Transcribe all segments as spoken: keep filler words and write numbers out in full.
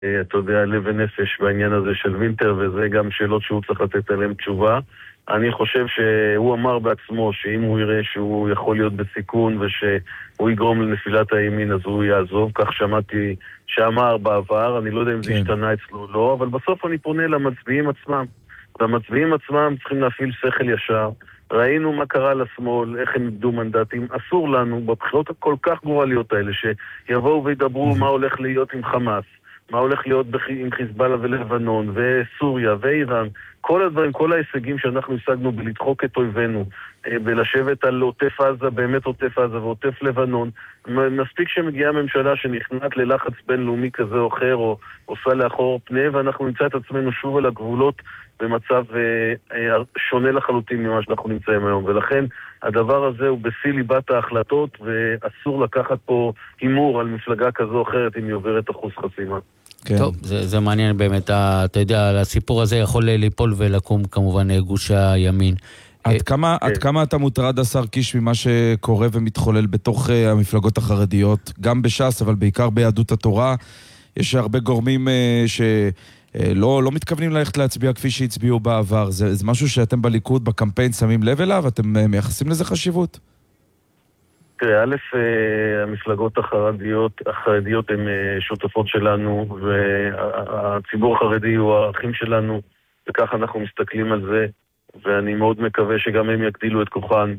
אתה יודע, לב ונפש בעניין הזה של וינטר, וזה גם שאלות שהוא צריך לתת עליהן תשובה. אני חושב שהוא אמר בעצמו שאם הוא יראה שהוא יכול להיות בסיכון ושהוא יגרום לנפילת הימין אז הוא יעזוב, כך שמעתי שאמר בעבר, אני לא יודע אם זה השתנה אצלו או לא, אבל בסוף אני פונה למצביעים עצמם. והמצביעים עצמם צריכים להפעיל שכל ישר. ראינו מה קרה לשמאל, איך הם איבדו מנדטים. אסור לנו בבחירות הכל כך גורליות האלה שיבואו וידברו מה הולך להיות עם חמאס, מה הולך להיות עם חיזבאללה ולבנון וסוריה ואיראן, כל הדברים, כל ההישגים שאנחנו השגנו בלדחוק את אויבינו, בלשבת על עוטף עזה, באמת עוטף עזה ועוטף לבנון. מספיק שמגיעה ממשלה שנכנעת ללחץ בינלאומי כזה או אחר, או עושה לאחור פנה, ואנחנו נמצא את עצמנו שוב על הגבולות במצב שונה לחלוטין ממה שאנחנו נמצאים היום. ולכן הדבר הזה הוא בשיא ליבת ההחלטות, ואסור לקחת פה הימור על מפלגה כזו או אחרת אם היא עוברת אחוז חסימה. כן. טוב, זה, זה מעניין באמת, אתה יודע, הסיפור הזה יכול ליפול ולקום כמובן גוש הימין. עד כמה, עד כמה אתה מוטרד, השר קיש, ממה שקורה ומתחולל בתוך המפלגות החרדיות, גם בש"ס, אבל בעיקר ביהדות התורה? יש הרבה גורמים שלא לא מתכוונים ללכת להצביע כפי שהצביעו בעבר. זה, זה משהו שאתם בליכוד, בקמפיין, שמים לב אליו? אתם מייחסים לזה חשיבות? תראה, א', המפלגות החרדיות, החרדיות הן שותפות שלנו, והציבור החרדי הוא האחים שלנו, וכך אנחנו מסתכלים על זה, ואני מאוד מקווה שגם הם יקדילו את כוחן.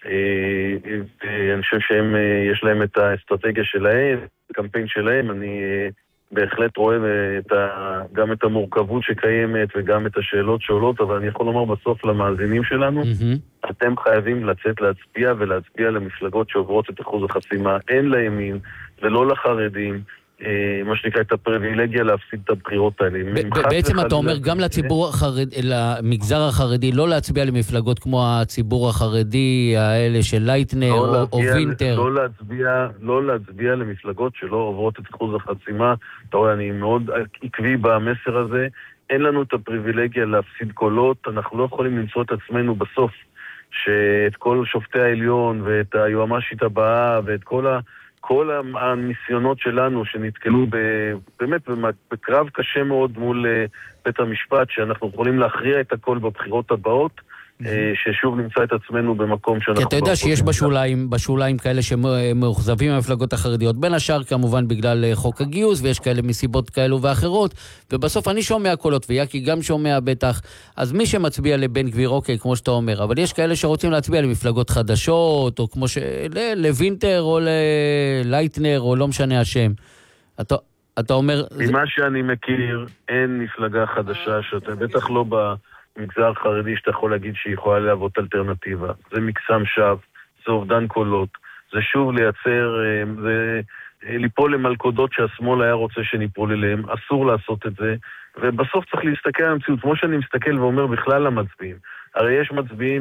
אני חושב שהם, יש להם את האסטרטגיה שלהם, הקמפיין שלהם, אני בהחלט רואה את ה, גם את המורכבות שקיימת וגם את השאלות שעולות, אבל אני יכול לומר בסוף למאזינים שלנו, mm-hmm. אתם חייבים לצאת להצביע ולהצביע למפלגות שעוברות את אחוז החסימה, אין לימין ולא לחרדים, מה שנקרא את הפריבילגיה להפסיד את הבחירות האלה. בעצם אתה אומר גם לציבור החרדי, למגזר החרדי, לא להצביע למפלגות כמו הציבור החרדי, האלה של לייטנר או וינטר. לא להצביע, לא להצביע למפלגות שלא עוברות את אחוז החסימה. אתה רואה, אני מאוד עקבי במסר הזה. אין לנו את הפריבילגיה להפסיד קולות, אנחנו לא יכולים למצוא את עצמנו בסוף, שאת כל שופטי העליון ואת היועמ"שית הבאה ואת כל ה... כל הניסיונות שלנו שנתקלו באמת בקרב קשה מאוד מול בית המשפט, שאנחנו יכולים להכריע את הכל בבחירות הבאות, ששוב נמצא את עצמנו במקום שאנחנו... כי אתה יודע שיש בשוליים, בשוליים כאלה שמאוכזבים מהמפלגות החרדיות, בין השאר כמובן בגלל חוק הגיוס, ויש כאלה מסיבות כאלו ואחרות, ובסוף אני שומע קולות, ויקי גם שומע בטח, אז מי שמצביע לבן גביר, אוקיי, כמו שאתה אומר, אבל יש כאלה שרוצים להצביע למפלגות חדשות, או כמו ש... לוינטר, או ללייטנר, או לא משנה השם. אתה, אתה אומר... ממה שאני מכיר, אין מפלגה חדשה, שאתה בטח לא ב... מגזר חרדי שאתה יכול להגיד שהיא יכולה להוות אלטרנטיבה. זה מקסם שווא, זה אובדן קולות, זה שוב לייצר, זה ליפול למלכודות שהשמאל היה רוצה שניפול אליהם, אסור לעשות את זה, ובסוף צריך להסתכל על המציאות, כמו שאני מסתכל ואומר בכלל למצביעים. הרי יש מצביעים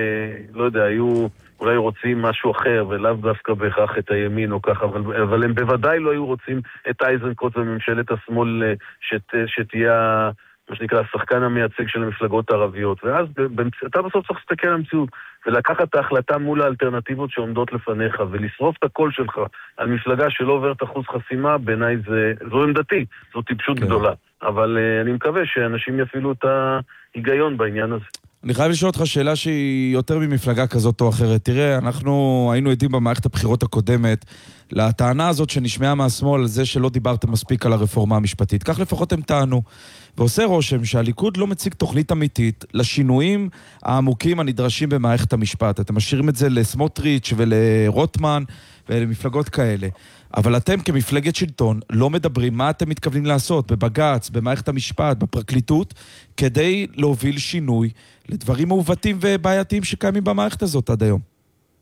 שלא יודע, היו אולי רוצים משהו אחר, ולאו דווקא בהכרח את הימין או ככה, אבל, אבל הם בוודאי לא היו רוצים את אייזנקוט וממשלת השמאל שת, שתהיה... מה שנקרא, השחקן המייצג של המפלגות הערביות. ואז אתה בסוף צריך להסתכל על המציאות, ולקחת את ההחלטה מול האלטרנטיבות שעומדות לפניך, ולשרוף את הקול שלך על מפלגה שלא עוברת אחוז חסימה, בעיניי זה, זו עמדתי, זו טיפשות גדולה. אבל uh, אני מקווה שאנשים יפעילו את ההיגיון בעניין הזה. אני חייב לשאול אותך שאלה שהיא יותר ממפלגה כזאת או אחרת. תראה, אנחנו היינו עדים במערכת הבחירות הקודמת לטענה הזאת שנשמעה מהשמאל על זה שלא דיברתם מספיק על הרפורמה המשפטית. כך לפחות הם טענו. ועושה רושם שהליכוד לא מציג תוכנית אמיתית לשינויים העמוקים הנדרשים במערכת המשפט. אתם משאירים את זה לסמוטריץ' ולרוטמן ולמפלגות כאלה. אבל אתם כמפלגת שלטון לא מדברים מה אתם מתכוונים לעשות בבג"ץ, במערכת המשפט, בפרקליטות, כדי להוביל שינוי לדברים מעוותים ובעייתיים שקיימים במערכת הזאת עד היום.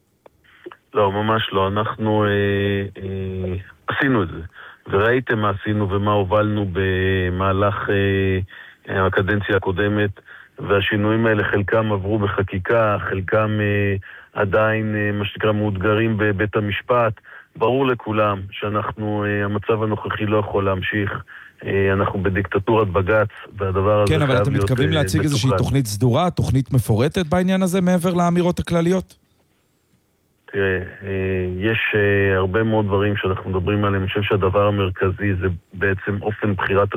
לא, ממש לא. אנחנו אה, אה, עשינו את זה. וראיתם מה עשינו ומה הובלנו במהלך אה, הקדנציה הקודמת, והשינויים האלה חלקם עברו בחקיקה, חלקם אה, עדיין אה, מה שנקרא מאותגרים בבית המשפט. ברור לכולם שאנחנו, אה, המצב הנוכחי לא יכול להמשיך, אה, אנחנו בדיקטטורת בג"ץ, והדבר הזה כן, חייב להיות... כן, אבל אתם מתכוונים אה, להציג איזושהי תוכנית סדורה, תוכנית מפורטת בעניין הזה מעבר לאמירות הכלליות? תראה, יש הרבה מאוד דברים שאנחנו מדברים עליהם. אני חושב שהדבר המרכזי זה בעצם אופן בחירת